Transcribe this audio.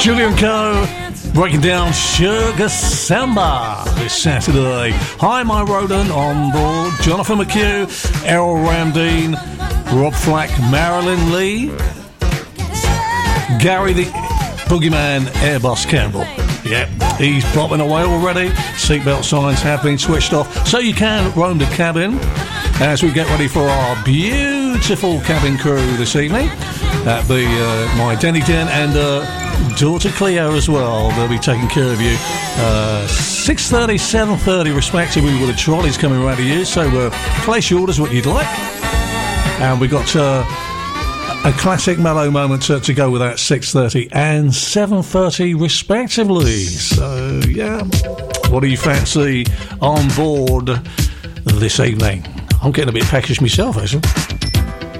Julian Coe breaking down Sugar Samba this Saturday. Hi, my Roden on board. Jonathan McHugh, Errol Ramdeen, Rob Flack, Marilyn Lee, Gary the Boogeyman Airbus Campbell. Yep, he's bobbing away already. Seatbelt signs have been switched off, so you can roam the cabin as we get ready for our beautiful cabin crew this evening. That'll be my Denny Den and daughter Cleo as well. They'll be taking care of you 6:30, 7:30 respectively with the trolleys coming around to you, so place your orders what you'd like. And we've got a classic mellow moment to go with that 6:30 and 7:30 respectively. So yeah, what do you fancy on board this evening? I'm getting a bit peckish myself, actually.